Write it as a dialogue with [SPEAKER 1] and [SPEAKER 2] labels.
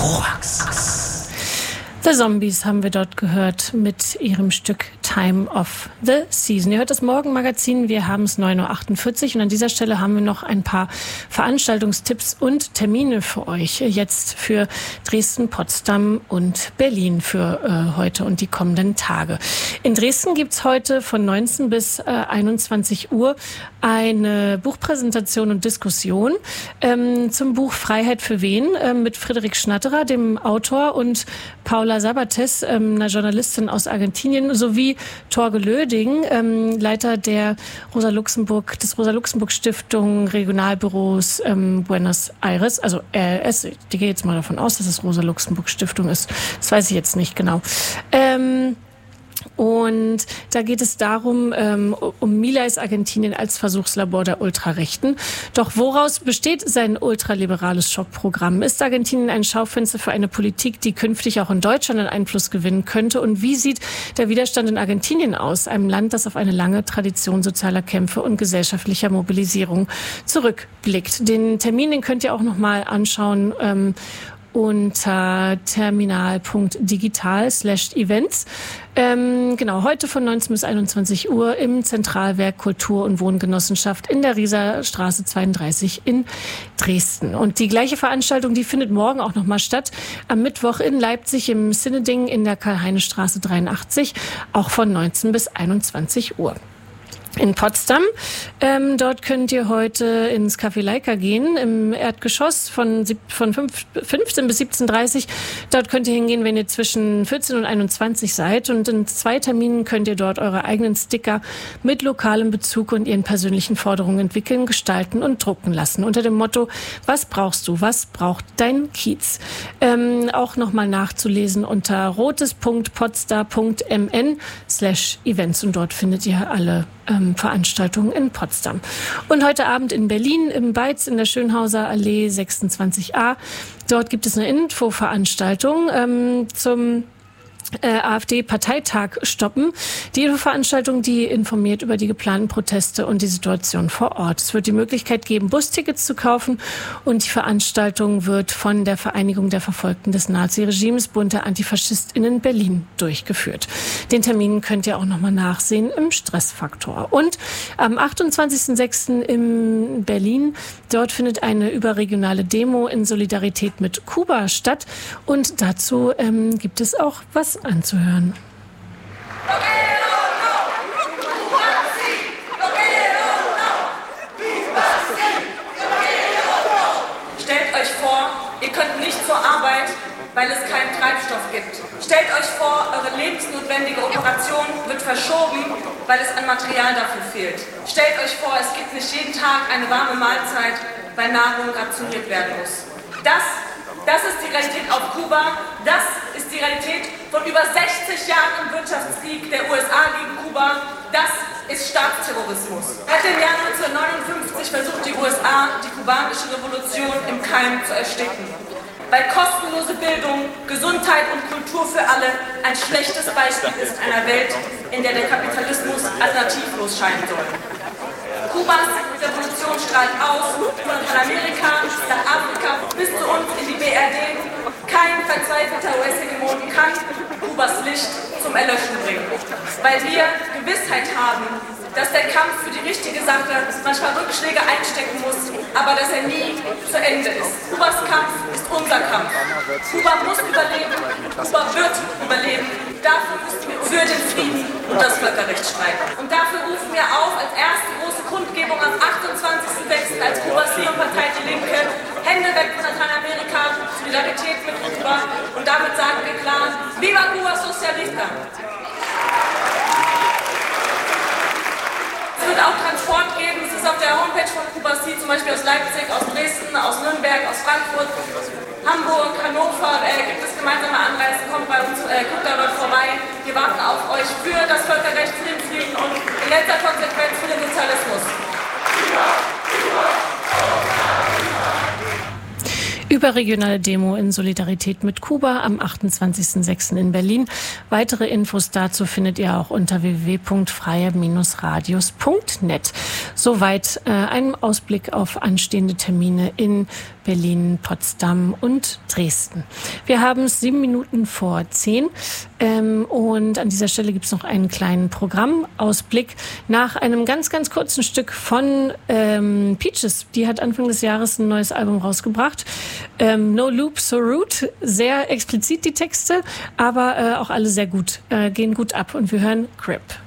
[SPEAKER 1] Korax. The Zombies haben wir dort gehört mit ihrem Stück Time of the Season. Ihr hört das Morgenmagazin, wir haben es 9.48 Uhr und an dieser Stelle haben wir noch ein paar Veranstaltungstipps und Termine für euch. Jetzt für Dresden, Potsdam und Berlin für heute und die kommenden Tage. In Dresden gibt's heute von 19 bis 21 Uhr eine Buchpräsentation und Diskussion zum Buch Freiheit für wen mit Friedrich Schnatterer, dem Autor, und Paula Sabates, einer Journalistin aus Argentinien, sowie Torge Löding, Leiter der des Rosa-Luxemburg-Stiftung Regionalbüros Buenos Aires. Also ich gehe jetzt mal davon aus, dass es Rosa-Luxemburg-Stiftung ist. Das weiß ich jetzt nicht genau. Und da geht es darum, um Milais Argentinien als Versuchslabor der Ultrarechten. Doch woraus besteht sein ultraliberales Schockprogramm? Ist Argentinien ein Schaufenster für eine Politik, die künftig auch in Deutschland einen Einfluss gewinnen könnte? Und wie sieht der Widerstand in Argentinien aus? Einem Land, das auf eine lange Tradition sozialer Kämpfe und gesellschaftlicher Mobilisierung zurückblickt. Den Termin, den könnt ihr auch noch mal anschauen unter terminal.digital/events. Genau, heute von 19 bis 21 Uhr im Zentralwerk Kultur- und Wohngenossenschaft in der Rieserstraße 32 in Dresden. Und die gleiche Veranstaltung, die findet morgen auch nochmal statt. Am Mittwoch in Leipzig im Sineding in der Karl-Heine-Straße 83, auch von 19 bis 21 Uhr. In Potsdam, dort könnt ihr heute ins Café Leica gehen, im Erdgeschoss von 15 bis 17.30 Uhr. Dort könnt ihr hingehen, wenn ihr zwischen 14 und 21 seid. Und in 2 Terminen könnt ihr dort eure eigenen Sticker mit lokalem Bezug und ihren persönlichen Forderungen entwickeln, gestalten und drucken lassen. Unter dem Motto, was brauchst du, was braucht dein Kiez? Auch nochmal nachzulesen unter rotes.potsdam.mn/events. Und dort findet ihr alle Veranstaltungen in Potsdam. Und heute Abend in Berlin im Beiz in der Schönhauser Allee 26a. Dort gibt es eine Infoveranstaltung zum AfD-Parteitag stoppen. Die Infoveranstaltung, die informiert über die geplanten Proteste und die Situation vor Ort. Es wird die Möglichkeit geben, Bustickets zu kaufen, und die Veranstaltung wird von der Vereinigung der Verfolgten des Naziregimes, Bund der AntifaschistInnen Berlin, durchgeführt. Den Termin könnt ihr auch nochmal nachsehen im Stressfaktor. Und am 28.06. in Berlin, dort findet eine überregionale Demo in Solidarität mit Kuba statt, und dazu gibt es auch was anzuhören.
[SPEAKER 2] Stellt euch vor, ihr könnt nicht zur Arbeit, weil es keinen Treibstoff gibt. Stellt euch vor, eure lebensnotwendige Operation wird verschoben, weil es an Material dafür fehlt. Stellt euch vor, es gibt nicht jeden Tag eine warme Mahlzeit, weil Nahrung rationiert werden muss. Das ist die Realität auf Kuba. Das ist die Realität von über 60 Jahren im Wirtschaftskrieg der USA gegen Kuba. Das ist Staatsterrorismus. Seit dem Jahr 1959 versucht die USA, die kubanische Revolution im Keim zu ersticken. Weil kostenlose Bildung, Gesundheit und Kultur für alle ein schlechtes Beispiel ist einer Welt, in der der Kapitalismus alternativlos scheinen soll. Kubas Revolution strahlt aus, von Amerika nach Afrika bis zu uns in die BRD. Kein verzweifelter US-Hegemon kann Kubas Licht zum Erlöschen bringen. Weil wir Gewissheit haben, dass der Kampf für die richtige Sache manchmal Rückschläge einstecken muss, aber dass er nie zu Ende ist. Kubas Kampf ist unser Kampf. Kuba muss überleben, Kuba wird überleben. Dafür müssen wir für den Frieden und das Völkerrecht streiten. Und dafür rufen wir auf, als erste große Kundgebung am 28.06. als Kubas Partei Die Linke, Hände weg von Lateinamerika, Solidarität mit Kuba. Und damit sagen wir klar, Viva Cuba Socialista! Es wird auch Transport geben, es ist auf der Homepage von Kuba Sie, zum Beispiel aus Leipzig, aus Dresden, aus Nürnberg, aus Frankfurt, Hamburg, Hannover, gibt es gemeinsame Anreisen, kommt bei uns, guckt da dort vorbei. Wir warten auf euch für das Völkerrecht, für den Frieden und in letzter Konsequenz für den Sozialismus.
[SPEAKER 1] Überregionale Demo in Solidarität mit Kuba am 28.06. in Berlin. Weitere Infos dazu findet ihr auch unter www.freie-radios.net. Soweit ein Ausblick auf anstehende Termine in Berlin, Potsdam und Dresden. Wir haben es 7 Minuten vor 10 und an dieser Stelle gibt es noch einen kleinen Programmausblick nach einem ganz, ganz kurzen Stück von Peaches. Die hat Anfang des Jahres ein neues Album rausgebracht. No Loop, So Rude. Sehr explizit die Texte, aber auch alle sehr gut, gehen gut ab. Und wir hören Grip.